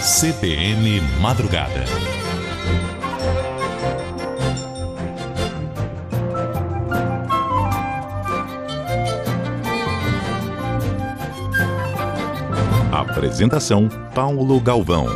CBN Madrugada. Apresentação: Paulo Galvão.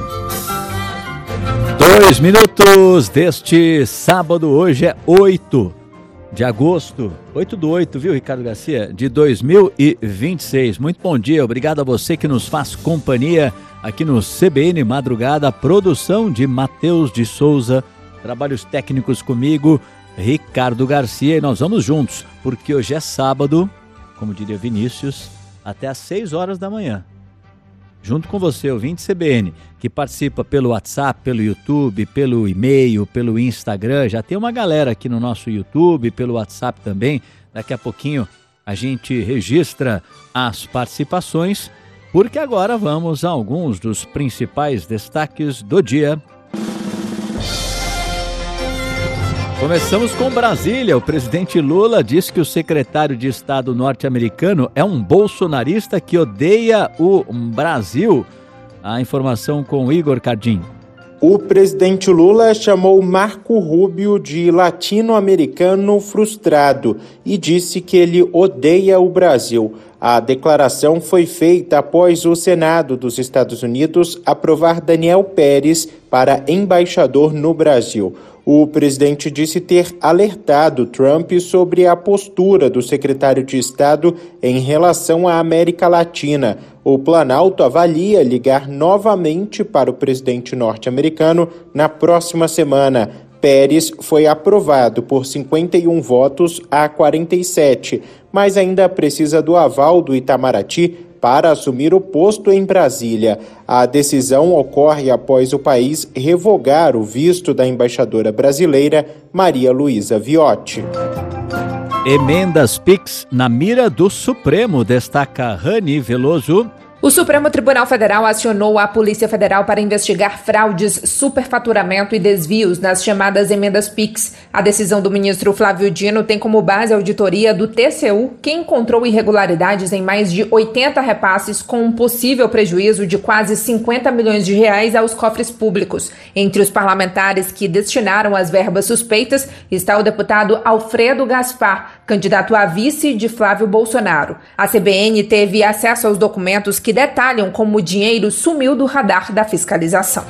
2 minutos deste sábado, hoje é 8 de agosto, 8/8, viu, Ricardo Garcia, de 2026. Muito bom dia, obrigado a você que nos faz companhia aqui no CBN Madrugada, produção de Matheus de Souza, trabalhos técnicos comigo, Ricardo Garcia, e nós vamos juntos, porque hoje é sábado, como diria Vinícius, até às 6 horas da manhã. Junto com você, ouvinte CBN, que participa pelo WhatsApp, pelo YouTube, pelo e-mail, pelo Instagram. Já tem uma galera aqui no nosso YouTube, pelo WhatsApp também. Daqui a pouquinho a gente registra as participações, porque agora vamos a alguns dos principais destaques do dia. Começamos com Brasília. O presidente Lula disse que o secretário de Estado norte-americano é um bolsonarista que odeia o Brasil. A informação com o Igor Cardim. O presidente Lula chamou Marco Rubio de latino-americano frustrado e disse que ele odeia o Brasil. A declaração foi feita após o Senado dos Estados Unidos aprovar Daniel Pérez para embaixador no Brasil. O presidente disse ter alertado Trump sobre a postura do secretário de Estado em relação à América Latina. O Planalto avalia ligar novamente para o presidente norte-americano na próxima semana. Pérez foi aprovado por 51 votos a 47, mas ainda precisa do aval do Itamaraty para assumir o posto em Brasília. A decisão ocorre após o país revogar o visto da embaixadora brasileira Maria Luísa Viotti. Emendas PIX na mira do Supremo, destaca Rani Veloso. O Supremo Tribunal Federal acionou a Polícia Federal para investigar fraudes, superfaturamento e desvios nas chamadas emendas PIX. A decisão do ministro Flávio Dino tem como base a auditoria do TCU, que encontrou irregularidades em mais de 80 repasses com um possível prejuízo de quase 50 milhões de reais aos cofres públicos. Entre os parlamentares que destinaram as verbas suspeitas está o deputado Alfredo Gaspar, candidato a vice de Flávio Bolsonaro. A CBN teve acesso aos documentos que detalham como o dinheiro sumiu do radar da fiscalização.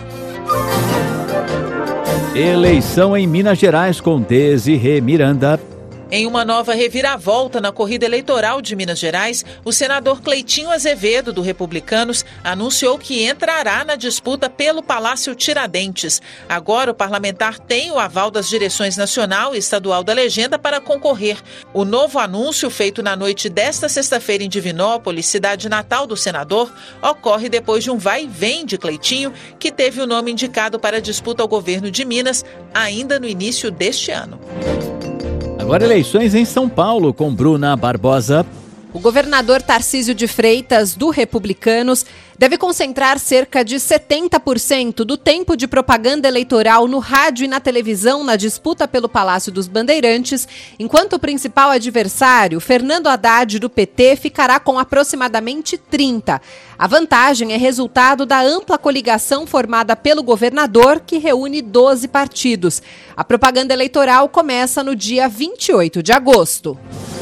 Eleição em Minas Gerais com Desirê Miranda. Em uma nova reviravolta na corrida eleitoral de Minas Gerais, o senador Cleitinho Azevedo, do Republicanos, anunciou que entrará na disputa pelo Palácio Tiradentes. Agora, o parlamentar tem o aval das direções nacional e estadual da legenda para concorrer. O novo anúncio, feito na noite desta sexta-feira em Divinópolis, cidade natal do senador, ocorre depois de um vai e vem de Cleitinho, que teve o nome indicado para a disputa ao governo de Minas ainda no início deste ano. Agora eleições em São Paulo com Bruna Barbosa. O governador Tarcísio de Freitas, do Republicanos, deve concentrar cerca de 70% do tempo de propaganda eleitoral no rádio e na televisão na disputa pelo Palácio dos Bandeirantes, enquanto o principal adversário, Fernando Haddad, do PT, ficará com aproximadamente 30%. A vantagem é resultado da ampla coligação formada pelo governador, que reúne 12 partidos. A propaganda eleitoral começa no dia 28 de agosto.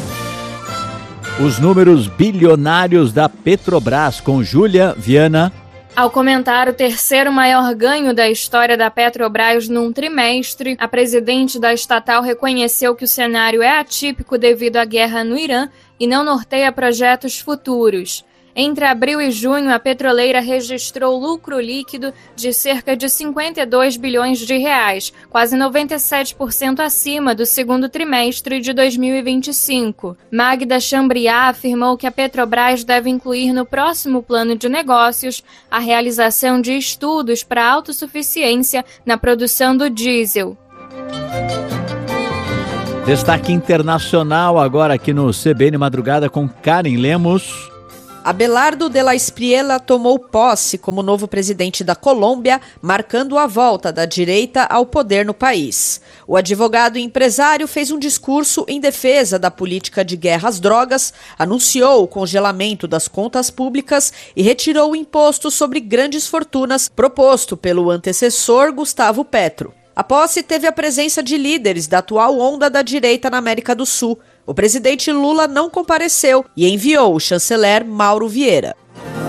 Os números bilionários da Petrobras com Júlia Viana. Ao comentar o terceiro maior ganho da história da Petrobras num trimestre, a presidente da estatal reconheceu que o cenário é atípico devido à guerra no Irã e não norteia projetos futuros. Entre abril e junho, a petroleira registrou lucro líquido de cerca de 52 bilhões de reais, quase 97% acima do segundo trimestre de 2025. Magda Chambriard afirmou que a Petrobras deve incluir no próximo plano de negócios a realização de estudos para a autossuficiência na produção do diesel. Destaque internacional agora aqui no CBN Madrugada com Karen Lemos. Abelardo de la Espriella tomou posse como novo presidente da Colômbia, marcando a volta da direita ao poder no país. O advogado e empresário fez um discurso em defesa da política de guerra às drogas, anunciou o congelamento das contas públicas e retirou o imposto sobre grandes fortunas proposto pelo antecessor Gustavo Petro. A posse teve a presença de líderes da atual onda da direita na América do Sul. O presidente Lula não compareceu e enviou o chanceler Mauro Vieira.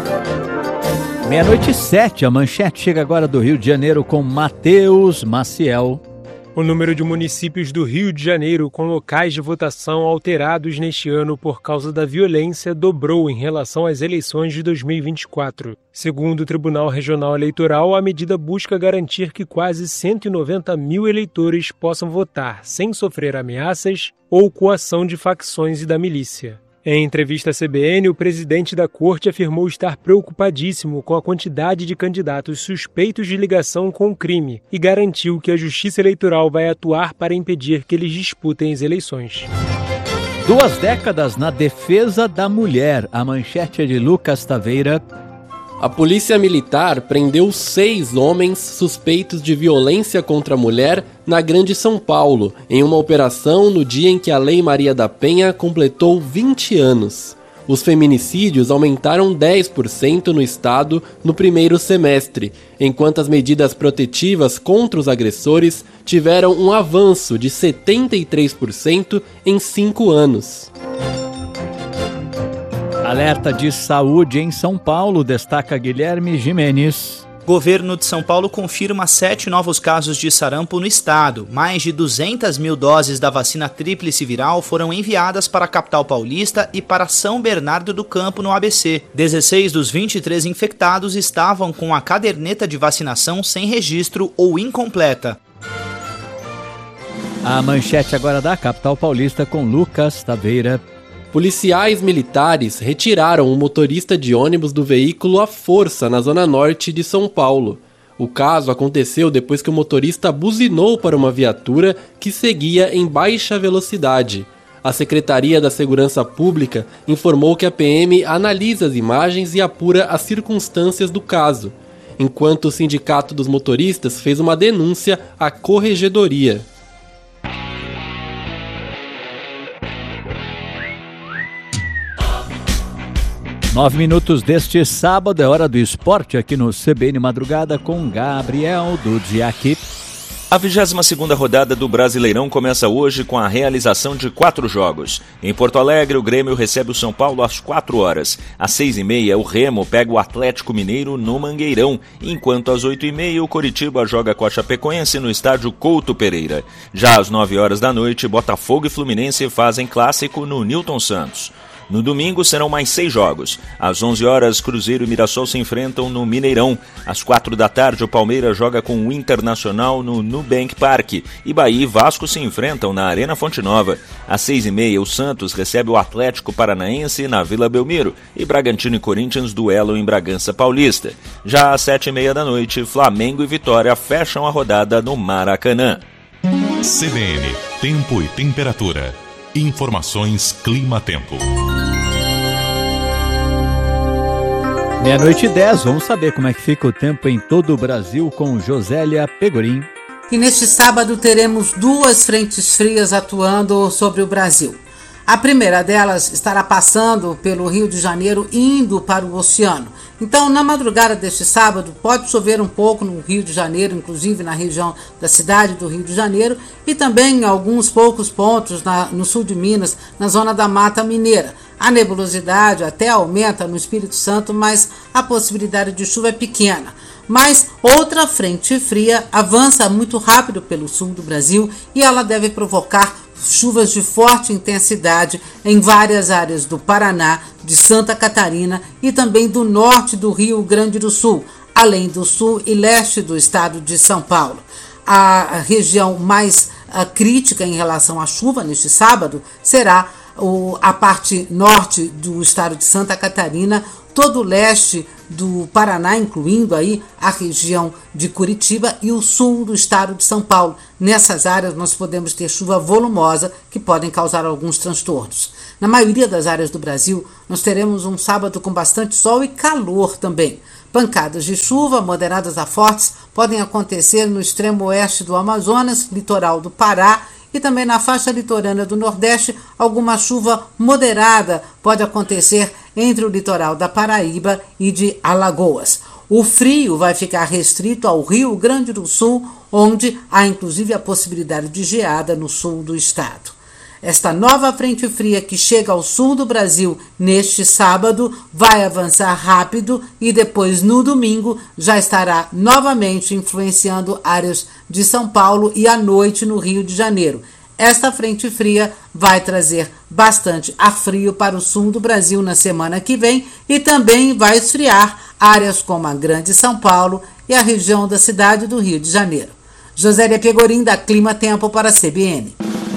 12:07, a manchete chega agora do Rio de Janeiro com Matheus Maciel. O número de municípios do Rio de Janeiro com locais de votação alterados neste ano por causa da violência dobrou em relação às eleições de 2024. Segundo o Tribunal Regional Eleitoral, a medida busca garantir que quase 190 mil eleitores possam votar sem sofrer ameaças ou coação de facções e da milícia. Em entrevista à CBN, o presidente da corte afirmou estar preocupadíssimo com a quantidade de candidatos suspeitos de ligação com o crime e garantiu que a Justiça Eleitoral vai atuar para impedir que eles disputem as eleições. 2 décadas na defesa da mulher. A manchete é de Lucas Taveira. A polícia militar prendeu 6 homens suspeitos de violência contra a mulher na Grande São Paulo, em uma operação no dia em que a Lei Maria da Penha completou 20 anos. Os feminicídios aumentaram 10% no estado no primeiro semestre, enquanto as medidas protetivas contra os agressores tiveram um avanço de 73% em 5 anos. Alerta de saúde em São Paulo, destaca Guilherme Gimenez. Governo de São Paulo confirma 7 novos casos de sarampo no estado. Mais de 200 mil doses da vacina tríplice viral foram enviadas para a capital paulista e para São Bernardo do Campo, no ABC. 16 dos 23 infectados estavam com a caderneta de vacinação sem registro ou incompleta. A manchete agora da capital paulista com Lucas Taveira. Policiais militares retiraram o motorista de ônibus do veículo à força na zona norte de São Paulo. O caso aconteceu depois que o motorista buzinou para uma viatura que seguia em baixa velocidade. A Secretaria da Segurança Pública informou que a PM analisa as imagens e apura as circunstâncias do caso, enquanto o Sindicato dos Motoristas fez uma denúncia à Corregedoria. 9 minutos deste sábado, é hora do esporte aqui no CBN Madrugada com Gabriel Dudziak. A 22ª rodada do Brasileirão começa hoje com a realização de 4 jogos. Em Porto Alegre, o Grêmio recebe o São Paulo às 4 horas. Às 6h30, o Remo pega o Atlético Mineiro no Mangueirão, enquanto às 8h30 o Coritiba joga com a Chapecoense no estádio Couto Pereira. Já às 9 horas da noite, Botafogo e Fluminense fazem clássico no Newton Santos. No domingo serão mais 6 jogos. Às 11 horas, Cruzeiro e Mirassol se enfrentam no Mineirão. Às 4 da tarde, o Palmeiras joga com o Internacional no Nubank Park. E Bahia e Vasco se enfrentam na Arena Fonte Nova. Às 6h30, o Santos recebe o Atlético Paranaense na Vila Belmiro. E Bragantino e Corinthians duelam em Bragança Paulista. Já às 7h30 da noite, Flamengo e Vitória fecham a rodada no Maracanã. CBN, tempo e temperatura. Informações Clima-Tempo. 12:10, vamos saber como é que fica o tempo em todo o Brasil com Josélia Pegorim. E neste sábado teremos 2 frentes frias atuando sobre o Brasil. A primeira delas estará passando pelo Rio de Janeiro, indo para o oceano. Então, na madrugada deste sábado, pode chover um pouco no Rio de Janeiro, inclusive na região da cidade do Rio de Janeiro, e também em alguns poucos pontos no sul de Minas, na zona da Mata Mineira. A nebulosidade até aumenta no Espírito Santo, mas a possibilidade de chuva é pequena. Mas outra frente fria avança muito rápido pelo sul do Brasil e ela deve provocar chuvas de forte intensidade em várias áreas do Paraná, de Santa Catarina e também do norte do Rio Grande do Sul, além do sul e leste do estado de São Paulo. A região mais crítica em relação à chuva neste sábado será a parte norte do estado de Santa Catarina, todo o leste do Paraná, incluindo aí a região de Curitiba e o sul do estado de São Paulo. Nessas áreas nós podemos ter chuva volumosa que podem causar alguns transtornos. Na maioria das áreas do Brasil, nós teremos um sábado com bastante sol e calor também. Pancadas de chuva, moderadas a fortes, podem acontecer no extremo oeste do Amazonas, litoral do Pará e também na faixa litorânea do Nordeste. Alguma chuva moderada pode acontecer entre o litoral da Paraíba e de Alagoas. O frio vai ficar restrito ao Rio Grande do Sul, onde há inclusive a possibilidade de geada no sul do estado. Esta nova frente fria que chega ao sul do Brasil neste sábado vai avançar rápido e depois no domingo já estará novamente influenciando áreas de São Paulo e à noite no Rio de Janeiro. Esta frente fria vai trazer bastante ar frio para o sul do Brasil na semana que vem e também vai esfriar áreas como a Grande São Paulo e a região da cidade do Rio de Janeiro. Josélia Pegorim, da Clima Tempo para a CBN.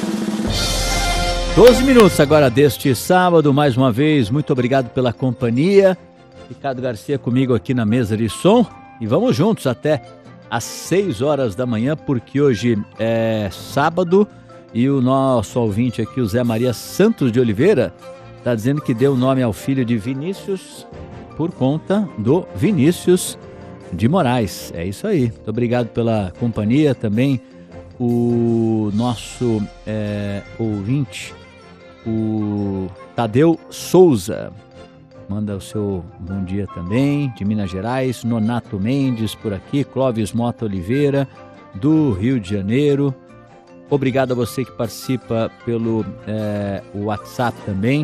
12 minutos agora deste sábado, mais uma vez, muito obrigado pela companhia. Ricardo Garcia comigo aqui na mesa de som e vamos juntos até às 6 horas da manhã, porque hoje é sábado e o nosso ouvinte aqui, o Zé Maria Santos de Oliveira, está dizendo que deu nome ao filho de Vinícius por conta do Vinícius de Moraes. É isso aí, muito obrigado pela companhia também. O nosso ouvinte, o Tadeu Souza, manda o seu bom dia também, de Minas Gerais. Nonato Mendes por aqui, Clóvis Mota Oliveira, do Rio de Janeiro. Obrigado a você que participa pelo WhatsApp também.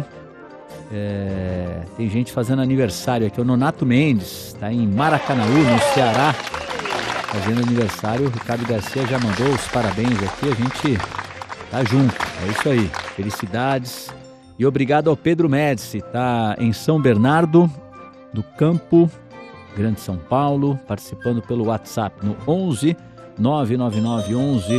Tem gente fazendo aniversário aqui, o Nonato Mendes, está em Maracanaú, no Ceará, fazendo aniversário. O Ricardo Garcia já mandou os parabéns aqui, a gente tá junto, é isso aí, felicidades. E obrigado ao Pedro Médici, tá em São Bernardo do Campo, Grande São Paulo, participando pelo WhatsApp no 11 999 11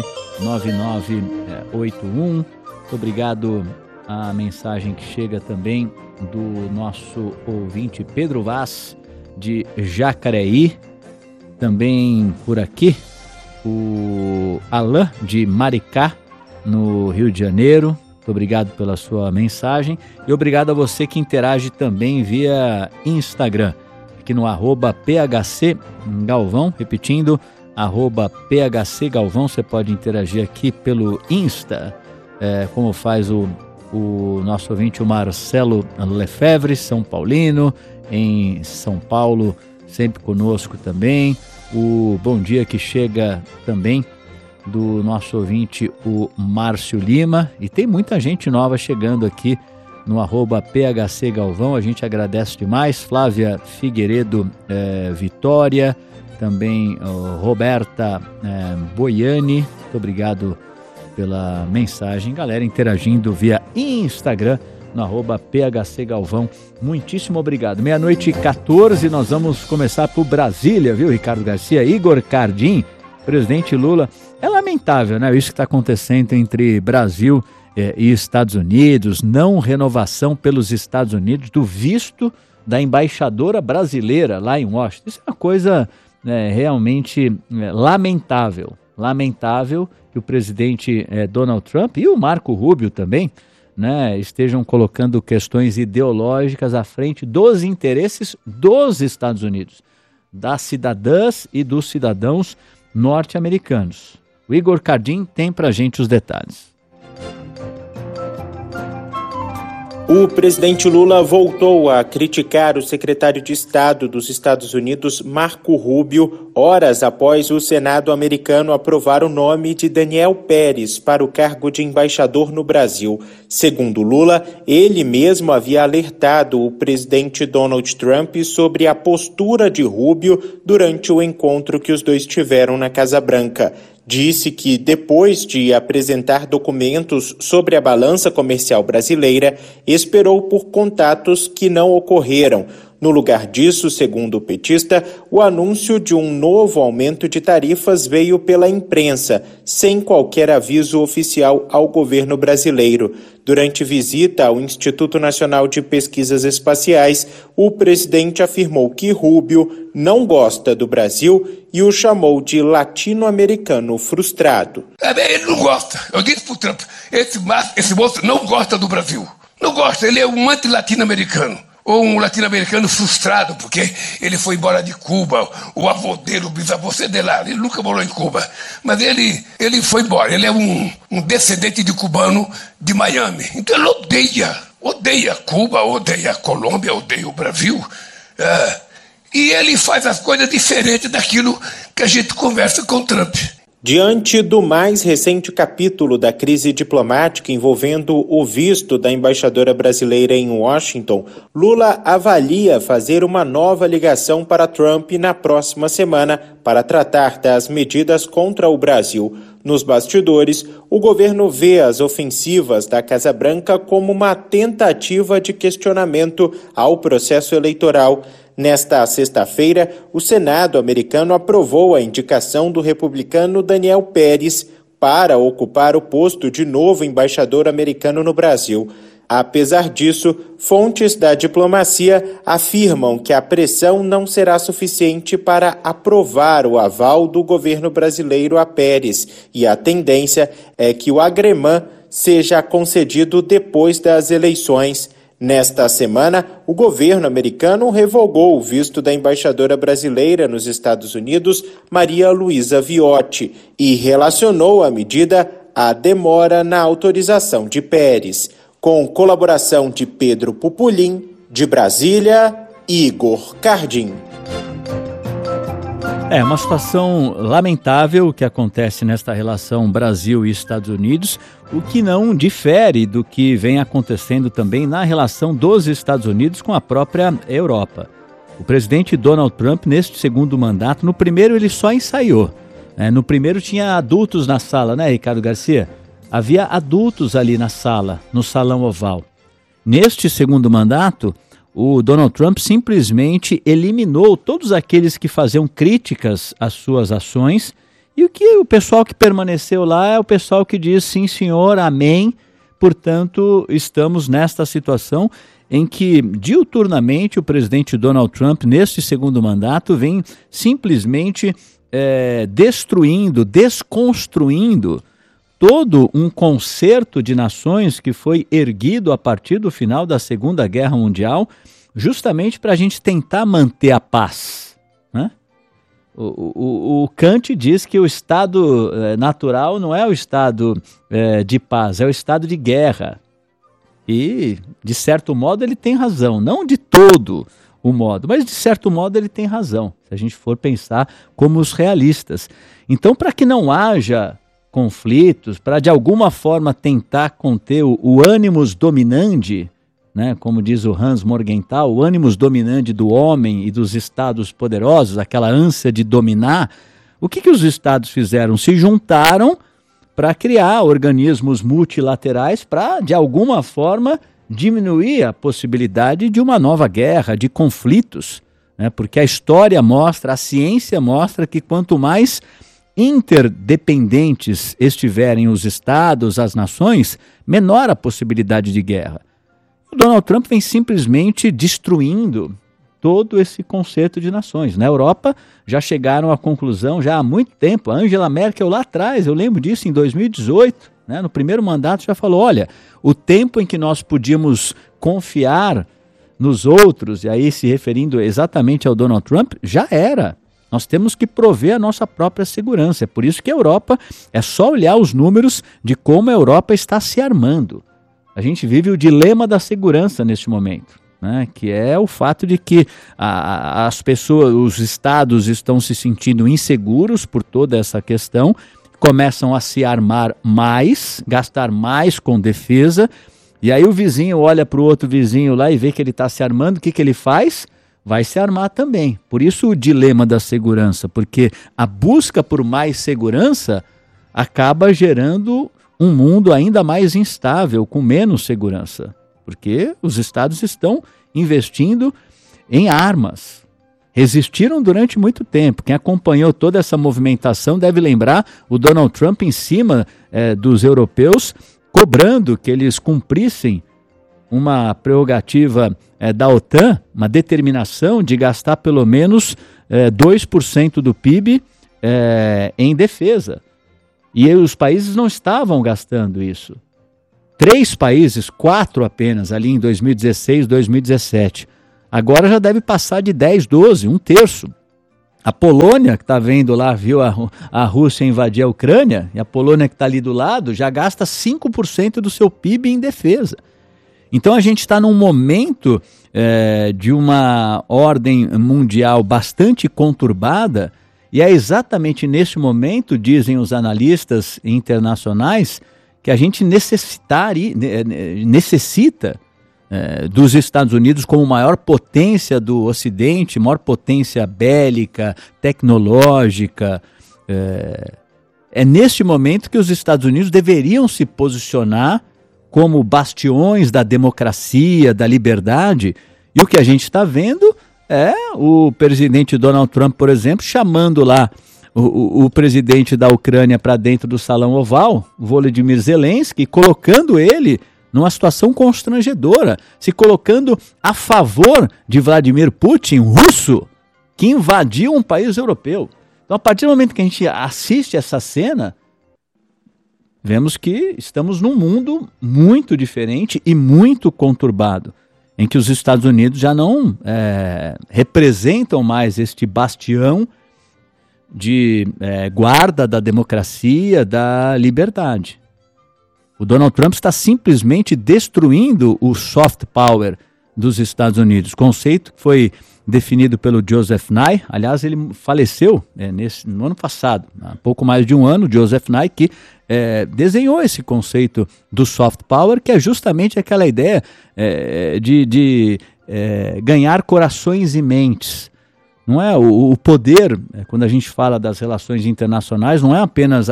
9981. Muito obrigado a mensagem que chega também do nosso ouvinte Pedro Vaz, de Jacareí. Também por aqui, o Alain de Maricá, no Rio de Janeiro. Muito obrigado pela sua mensagem. E obrigado a você que interage também via Instagram, aqui no @PHCGalvão, repetindo, @PHCGalvão. Você pode interagir aqui pelo Insta, como faz o nosso ouvinte, o Marcelo Lefebvre, São Paulino, em São Paulo, sempre conosco também. O bom dia que chega também do nosso ouvinte, o Márcio Lima. E tem muita gente nova chegando aqui no @PHCGalvão. A gente agradece demais. Flávia Figueiredo Vitória, também Roberta Boiani. Muito obrigado pela mensagem. Galera interagindo via Instagram no @PHCGalvão. Muitíssimo obrigado. 12:14, nós vamos começar por Brasília, viu, Ricardo Garcia? Igor Cardim, presidente Lula. É lamentável, né? Isso que está acontecendo entre Brasil e Estados Unidos. Não renovação pelos Estados Unidos do visto da embaixadora brasileira lá em Washington. Isso é uma coisa realmente lamentável. Lamentável que o presidente Donald Trump e o Marco Rubio também, né, estejam colocando questões ideológicas à frente dos interesses dos Estados Unidos, das cidadãs e dos cidadãos norte-americanos. O Igor Cardim tem pra gente os detalhes. O presidente Lula voltou a criticar o secretário de Estado dos Estados Unidos, Marco Rubio, horas após o Senado americano aprovar o nome de Daniel Pérez para o cargo de embaixador no Brasil. Segundo Lula, ele mesmo havia alertado o presidente Donald Trump sobre a postura de Rubio durante o encontro que os dois tiveram na Casa Branca. Disse que, depois de apresentar documentos sobre a balança comercial brasileira, esperou por contatos que não ocorreram. No lugar disso, segundo o petista, o anúncio de um novo aumento de tarifas veio pela imprensa, sem qualquer aviso oficial ao governo brasileiro. Durante visita ao Instituto Nacional de Pesquisas Espaciais, o presidente afirmou que Rubio não gosta do Brasil e o chamou de latino-americano frustrado. Ele não gosta. Eu disse pro Trump, esse moço não gosta do Brasil. Não gosta, ele é um anti-latino-americano. Ou um latino-americano frustrado, porque ele foi embora de Cuba, o avô dele, o bisavô de lá, ele nunca morou em Cuba. Mas ele foi embora, ele é um descendente de cubano de Miami. Então ele odeia Cuba, odeia a Colômbia, odeia o Brasil. E ele faz as coisas diferentes daquilo que a gente conversa com o Trump. Diante do mais recente capítulo da crise diplomática envolvendo o visto da embaixadora brasileira em Washington, Lula avalia fazer uma nova ligação para Trump na próxima semana para tratar das medidas contra o Brasil. Nos bastidores, o governo vê as ofensivas da Casa Branca como uma tentativa de questionamento ao processo eleitoral. Nesta sexta-feira, o Senado americano aprovou a indicação do republicano Daniel Pérez para ocupar o posto de novo embaixador americano no Brasil. Apesar disso, fontes da diplomacia afirmam que a pressão não será suficiente para aprovar o aval do governo brasileiro a Pérez, e a tendência é que o agremã seja concedido depois das eleições. Nesta semana, o governo americano revogou o visto da embaixadora brasileira nos Estados Unidos, Maria Luísa Viotti, e relacionou a medida à demora na autorização de Pérez. Com colaboração de Pedro Pupulim, de Brasília, Igor Cardim. É uma situação lamentável que acontece nesta relação Brasil e Estados Unidos, o que não difere do que vem acontecendo também na relação dos Estados Unidos com a própria Europa. O presidente Donald Trump, neste segundo mandato, no primeiro ele só ensaiou. No primeiro tinha adultos na sala, né, Ricardo Garcia? Havia adultos ali na sala, no Salão Oval. Neste segundo mandato, o Donald Trump simplesmente eliminou todos aqueles que faziam críticas às suas ações, e o pessoal que permaneceu lá é o pessoal que diz sim senhor, amém. Portanto, estamos nesta situação em que diuturnamente o presidente Donald Trump, neste segundo mandato, vem simplesmente destruindo, desconstruindo todo um concerto de nações que foi erguido a partir do final da Segunda Guerra Mundial, justamente para a gente tentar manter a paz, né? O Kant diz que o estado natural não é o estado de paz, é o estado de guerra. E, de certo modo, ele tem razão. Não de todo o modo, mas de certo modo ele tem razão, se a gente for pensar como os realistas. Então, para que não haja conflitos, para de alguma forma tentar conter o ânimos dominandi, né, como diz o Hans Morgenthau, o ânimos dominandi do homem e dos estados poderosos, aquela ânsia de dominar, o que os estados fizeram? Se juntaram para criar organismos multilaterais para, de alguma forma, diminuir a possibilidade de uma nova guerra, de conflitos, né, porque a história mostra, a ciência mostra que quanto mais interdependentes estiverem os estados, as nações, menor a possibilidade de guerra. O Donald Trump vem simplesmente destruindo todo esse conceito de nações. Na Europa já chegaram à conclusão já há muito tempo. A Angela Merkel lá atrás, eu lembro disso em 2018, né, no primeiro mandato já falou, olha, o tempo em que nós podíamos confiar nos outros, e aí se referindo exatamente ao Donald Trump, já era. Nós temos que prover a nossa própria segurança. É por isso que a Europa, é só olhar os números de como a Europa está se armando. A gente vive o dilema da segurança neste momento, né? Que é o fato de que as pessoas, os estados estão se sentindo inseguros por toda essa questão, começam a se armar mais, gastar mais com defesa, e aí o vizinho olha para o outro vizinho lá e vê que ele está se armando, o que ele faz? Vai se armar também. Por isso o dilema da segurança, porque a busca por mais segurança acaba gerando um mundo ainda mais instável, com menos segurança, porque os estados estão investindo em armas. Resistiram durante muito tempo. Quem acompanhou toda essa movimentação deve lembrar o Donald Trump em cima dos europeus, cobrando que eles cumprissem uma prerrogativa da OTAN, uma determinação de gastar pelo menos 2% do PIB em defesa. E os países não estavam gastando isso. 3 países, 4 apenas, ali em 2016, 2017. Agora já deve passar de 10, 12, um terço. A Polônia, que está vendo lá, viu a Rússia invadir a Ucrânia, e a Polônia que está ali do lado, já gasta 5% do seu PIB em defesa. Então a gente está num momento de uma ordem mundial bastante conturbada, e é exatamente nesse momento, dizem os analistas internacionais, que a gente necessita dos Estados Unidos como maior potência do Ocidente, maior potência bélica, tecnológica. É neste momento que os Estados Unidos deveriam se posicionar como bastiões da democracia, da liberdade, e o que a gente está vendo é o presidente Donald Trump, por exemplo, chamando lá o presidente da Ucrânia para dentro do Salão Oval, Volodymyr Zelensky, colocando ele numa situação constrangedora, se colocando a favor de Vladimir Putin, russo, que invadiu um país europeu. Então, a partir do momento que a gente assiste essa cena, vemos que estamos num mundo muito diferente e muito conturbado, em que os Estados Unidos já não representam mais este bastião de guarda da democracia, da liberdade. O Donald Trump está simplesmente destruindo o soft power dos Estados Unidos, conceito que foi definido pelo Joseph Nye. Aliás, ele faleceu no ano passado, há pouco mais de um ano, Joseph Nye, que desenhou esse conceito do soft power, que é justamente aquela ideia de ganhar corações e mentes. Não é o poder, quando a gente fala das relações internacionais, não é apenas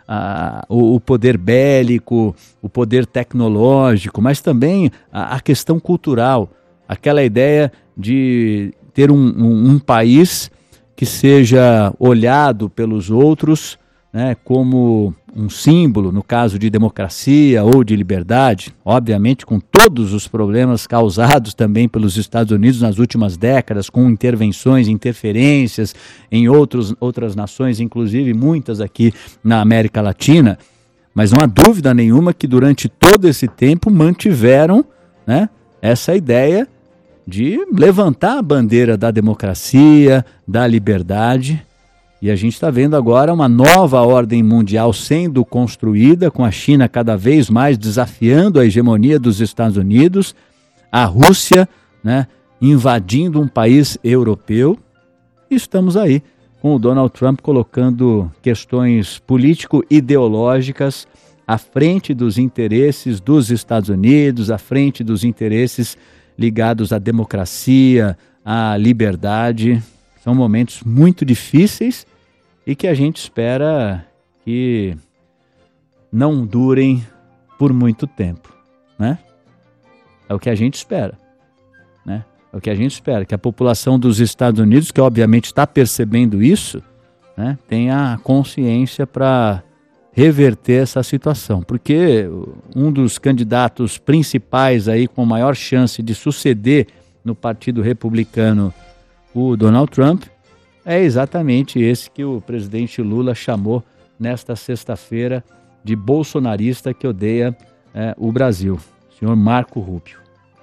o poder bélico, o poder tecnológico, mas também a questão cultural, aquela ideia de ter um país que seja olhado pelos outros, né, como um símbolo, no caso de democracia ou de liberdade, obviamente com todos os problemas causados também pelos Estados Unidos nas últimas décadas, com intervenções, interferências em outras nações, inclusive muitas aqui na América Latina, mas não há dúvida nenhuma que durante todo esse tempo mantiveram, né, essa ideia de levantar a bandeira da democracia, da liberdade. E a gente está vendo agora uma nova ordem mundial sendo construída, com a China cada vez mais desafiando a hegemonia dos Estados Unidos, a Rússia, né, invadindo um país europeu. E estamos aí com o Donald Trump colocando questões político-ideológicas à frente dos interesses dos Estados Unidos, à frente dos interesses ligados à democracia, à liberdade. São momentos muito difíceis e que a gente espera que não durem por muito tempo, né? É o que a gente espera, né? É o que a gente espera, que a população dos Estados Unidos, que obviamente está percebendo isso, né, tenha consciência para reverter essa situação, porque um dos candidatos principais aí com maior chance de suceder no Partido Republicano o Donald Trump é exatamente esse que o presidente Lula chamou nesta sexta-feira de bolsonarista que odeia o Brasil, o senhor Marco Rubio.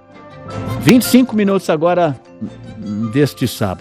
25 minutos agora deste sábado.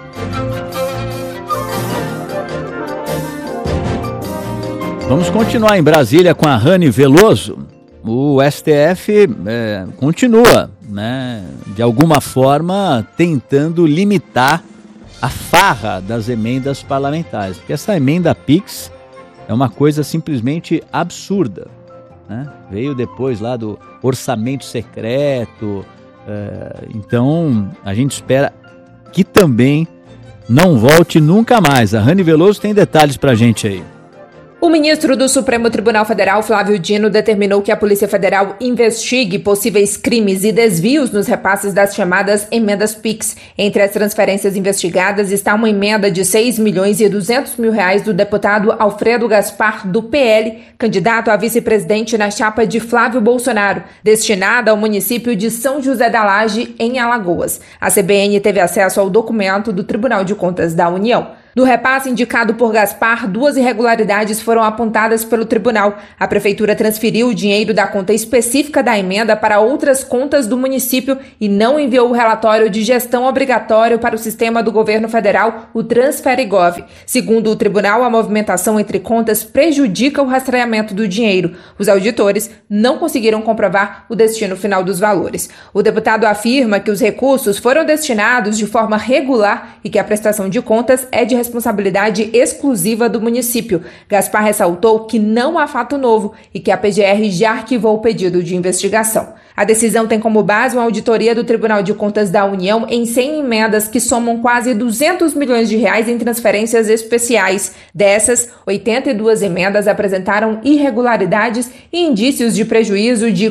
Vamos continuar em Brasília com a Rani Veloso. O STF continua, né, de alguma forma, tentando limitar a farra das emendas parlamentares, porque essa emenda PIX é uma coisa simplesmente absurda, né? Veio depois lá do orçamento secreto, então a gente espera que também não volte nunca mais. A Rani Veloso tem detalhes pra gente aí. O ministro do Supremo Tribunal Federal, Flávio Dino, determinou que a Polícia Federal investigue possíveis crimes e desvios nos repasses das chamadas emendas PIX. Entre as transferências investigadas está uma emenda de R$6.200.000 do deputado Alfredo Gaspar, do PL, candidato a vice-presidente na chapa de Flávio Bolsonaro, destinada ao município de São José da Laje, em Alagoas. A CBN teve acesso ao documento do Tribunal de Contas da União. No repasse indicado por Gaspar, 2 irregularidades foram apontadas pelo tribunal. A prefeitura transferiu o dinheiro da conta específica da emenda para outras contas do município e não enviou o relatório de gestão obrigatório para o sistema do governo federal, o TransfereGov. Segundo o tribunal, a movimentação entre contas prejudica o rastreamento do dinheiro. Os auditores não conseguiram comprovar o destino final dos valores. O deputado afirma que os recursos foram destinados de forma regular e que a prestação de contas é de responsabilidade exclusiva do município. Gaspar ressaltou que não há fato novo e que a PGR já arquivou o pedido de investigação. A decisão tem como base uma auditoria do Tribunal de Contas da União em 100 emendas que somam quase R$200 milhões em transferências especiais. Dessas, 82 emendas apresentaram irregularidades e indícios de prejuízo de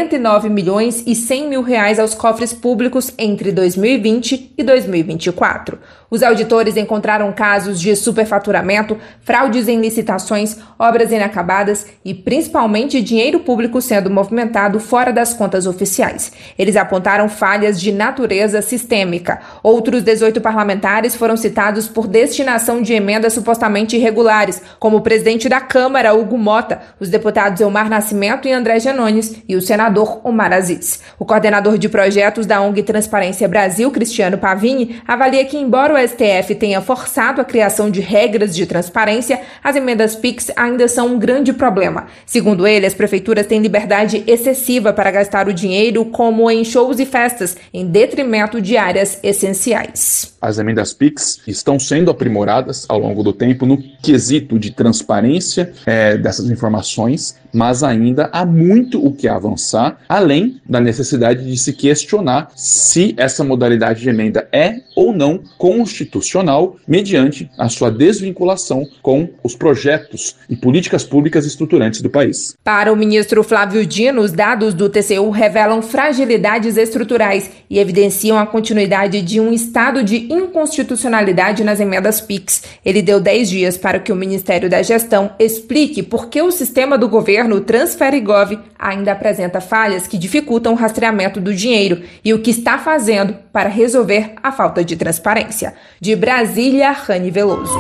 R$49.100.000 aos cofres públicos entre 2020 e 2024. Os auditores encontraram casos de superfaturamento, fraudes em licitações, obras inacabadas e, principalmente, dinheiro público sendo movimentado fora das contas oficiais. Eles apontaram falhas de natureza sistêmica. Outros 18 parlamentares foram citados por destinação de emendas supostamente irregulares, como o presidente da Câmara, Hugo Mota, os deputados Elmar Nascimento e André Janones e o senador Omar Aziz. O coordenador de projetos da ONG Transparência Brasil, Cristiano Pavini, avalia que, embora o STF tenha forçado a criação de regras de transparência, as emendas PIX ainda são um grande problema. Segundo ele, as prefeituras têm liberdade excessiva para gastar o dinheiro, como em shows e festas, em detrimento de áreas essenciais. As emendas PIX estão sendo aprimoradas ao longo do tempo no quesito de transparência dessas informações, mas ainda há muito o que avançar, além da necessidade de se questionar se essa modalidade de emenda é ou não constitucional, mediante a sua desvinculação com os projetos e políticas públicas estruturantes do país. Para o ministro Flávio Dino, os dados do TCU revelam fragilidades estruturais e evidenciam a continuidade de um estado de inconstitucionalidade nas emendas PIX. Ele deu 10 dias para que o Ministério da Gestão explique por que o sistema do governo, o TransfereGov, ainda apresenta falhas que dificultam o rastreamento do dinheiro e o que está fazendo para resolver a falta de transparência. De Brasília, Rani Veloso.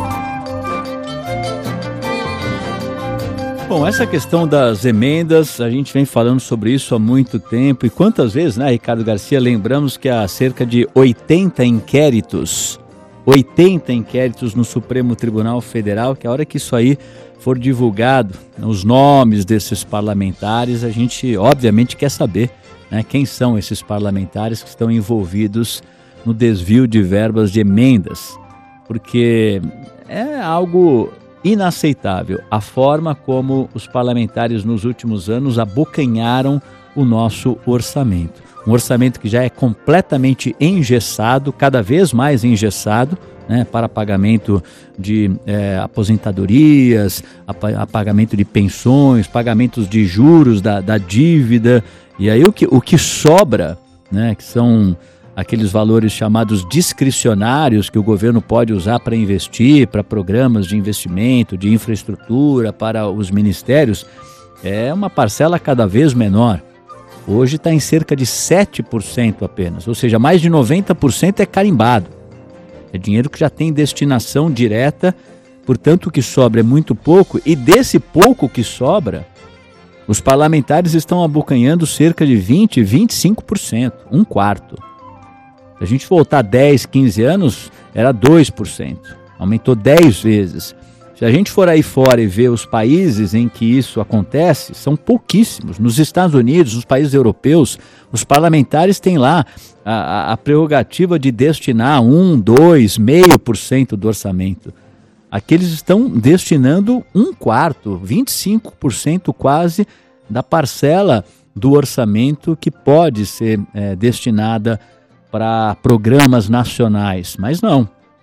Bom, essa questão das emendas, a gente vem falando sobre isso há muito tempo. E quantas vezes, né, Ricardo Garcia, lembramos que há cerca de 80 inquéritos no Supremo Tribunal Federal, que a hora que isso aí for divulgado, os nomes desses parlamentares, a gente obviamente quer saber, né, quem são esses parlamentares que estão envolvidos no desvio de verbas de emendas, porque é algo inaceitável a forma como os parlamentares nos últimos anos abocanharam o nosso orçamento. Um orçamento que já é completamente engessado, cada vez mais engessado, né, para pagamento de aposentadorias, pagamento de pensões, pagamentos de juros da dívida. E aí o que sobra, né, que são aqueles valores chamados discricionários que o governo pode usar para investir, para programas de investimento, de infraestrutura, para os ministérios, é uma parcela cada vez menor. Hoje está em cerca de 7% apenas, ou seja, mais de 90% é carimbado. É dinheiro que já tem destinação direta, portanto o que sobra é muito pouco, e desse pouco que sobra, os parlamentares estão abocanhando cerca de 20%, 25%, um quarto. Se a gente voltar 10, 15 anos, era 2%, aumentou 10 vezes. Se a gente for aí fora e ver os países em que isso acontece, são pouquíssimos. Nos Estados Unidos, nos países europeus, os parlamentares têm lá a prerrogativa de destinar 1, 2, 0,5% do orçamento. Aqui eles estão destinando um quarto, 25% quase, da parcela do orçamento que pode ser destinada para programas nacionais, mas não.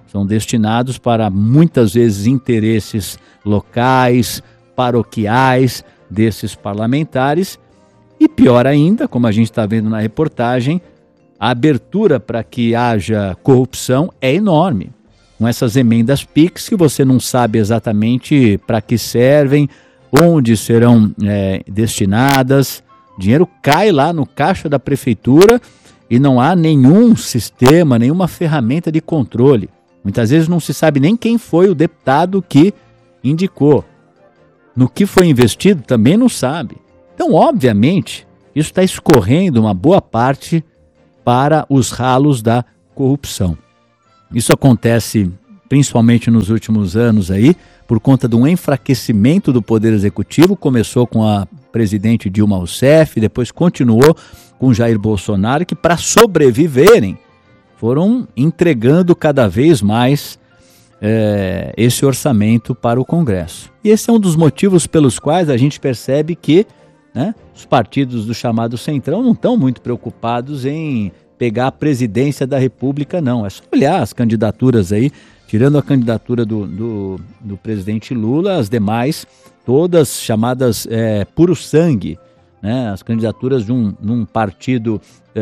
São destinados para, muitas vezes, interesses locais, paroquiais desses parlamentares. E pior ainda, como a gente está vendo na reportagem, a abertura para que haja corrupção é enorme. Com essas emendas PIX que você não sabe exatamente para que servem, onde serão destinadas. O dinheiro cai lá no caixa da prefeitura e não há nenhum sistema, nenhuma ferramenta de controle. Muitas vezes não se sabe nem quem foi o deputado que indicou. No que foi investido também não sabe. Então, obviamente, isso está escorrendo uma boa parte para os ralos da corrupção. Isso acontece principalmente nos últimos anos aí, por conta de um enfraquecimento do Poder Executivo. Começou com a presidente Dilma Rousseff, depois continuou com Jair Bolsonaro, que para sobreviverem foram entregando cada vez mais esse orçamento para o Congresso. E esse é um dos motivos pelos quais a gente percebe que os partidos do chamado Centrão não estão muito preocupados em pegar a presidência da República, não. É só olhar as candidaturas aí, tirando a candidatura do presidente Lula, as demais, todas chamadas puro sangue, né? As candidaturas de um partido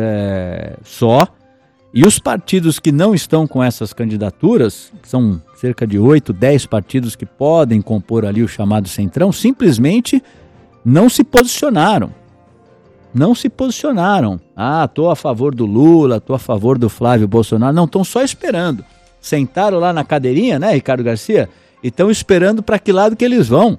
só. E os partidos que não estão com essas candidaturas, são cerca de 8, 10 partidos que podem compor ali o chamado Centrão, simplesmente não se posicionaram. Não se posicionaram. Estou a favor do Lula, estou a favor do Flávio Bolsonaro. Não, estão só esperando. Sentaram lá na cadeirinha, né, Ricardo Garcia? E estão esperando para que lado que eles vão.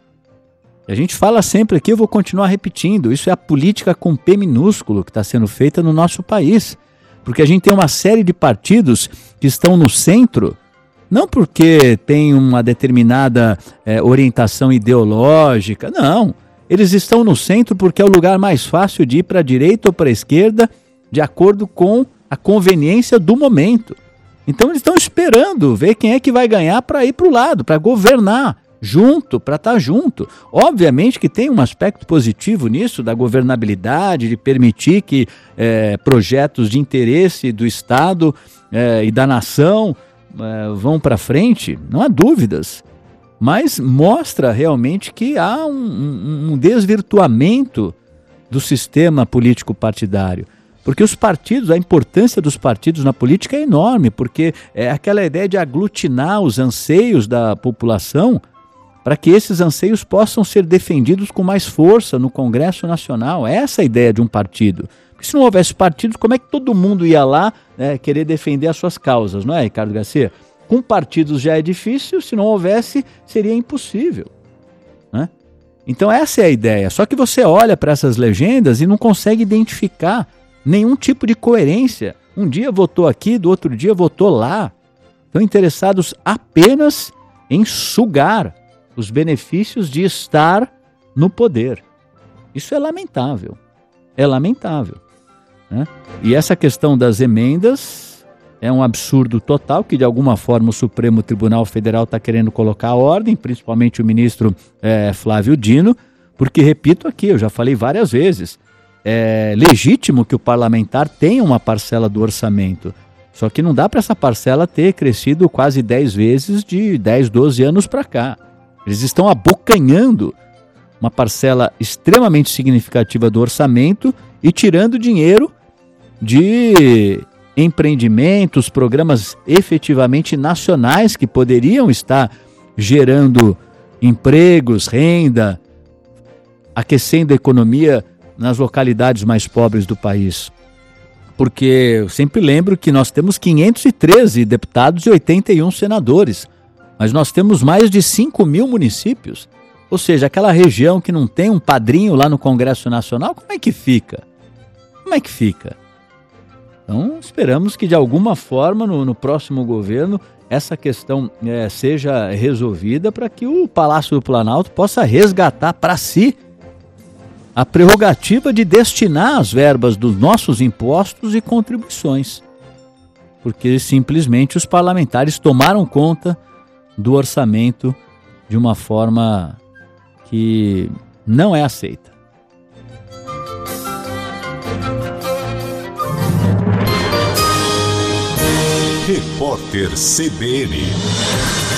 E a gente fala sempre aqui, eu vou continuar repetindo, isso é a política com P minúsculo que está sendo feita no nosso país. Porque a gente tem uma série de partidos que estão no centro, não porque tem uma determinada orientação ideológica, não. Eles estão no centro porque é o lugar mais fácil de ir para a direita ou para a esquerda, de acordo com a conveniência do momento. Então eles estão esperando ver quem é que vai ganhar para ir para o lado, para governar junto, para estar junto. Obviamente que tem um aspecto positivo nisso, da governabilidade, de permitir que projetos de interesse do Estado e da nação vão para frente, não há dúvidas. Mas mostra realmente que há um desvirtuamento do sistema político partidário. Porque os partidos, a importância dos partidos na política é enorme, porque é aquela ideia de aglutinar os anseios da população para que esses anseios possam ser defendidos com mais força no Congresso Nacional. É essa a ideia de um partido. Porque se não houvesse partidos, como é que todo mundo ia lá querer defender as suas causas, não é, Ricardo Garcia? Com partidos já é difícil, se não houvesse, seria impossível, né? Então essa é a ideia. Só que você olha para essas legendas e não consegue identificar nenhum tipo de coerência. Um dia votou aqui, do outro dia votou lá. Estão interessados apenas em sugar os benefícios de estar no poder. Isso é lamentável. É lamentável, né? E essa questão das emendas é um absurdo total, que de alguma forma o Supremo Tribunal Federal está querendo colocar a ordem, principalmente o ministro Flávio Dino, porque, repito aqui, eu já falei várias vezes, é legítimo que o parlamentar tenha uma parcela do orçamento, só que não dá para essa parcela ter crescido quase 10 vezes de 10, 12 anos para cá. Eles estão abocanhando uma parcela extremamente significativa do orçamento e tirando dinheiro de empreendimentos, programas efetivamente nacionais que poderiam estar gerando empregos, renda, aquecendo a economia nas localidades mais pobres do país. Porque eu sempre lembro que nós temos 513 deputados e 81 senadores, mas nós temos mais de 5 mil municípios. Ou seja, aquela região que não tem um padrinho lá no Congresso Nacional, como é que fica? Como é que fica? Então, esperamos que de alguma forma no próximo governo essa questão seja resolvida para que o Palácio do Planalto possa resgatar para si a prerrogativa de destinar as verbas dos nossos impostos e contribuições. Porque simplesmente os parlamentares tomaram conta do orçamento de uma forma que não é aceita. Repórter CBN.